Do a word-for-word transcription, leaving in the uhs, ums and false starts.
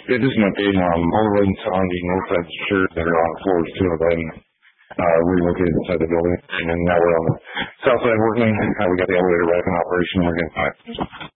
Yeah, just an update. Um, all the lights on the north side sure that are on floors two have been uh, relocated inside the building, and then now we're on the south side working. Uh, we got the elevator back in operation. We're getting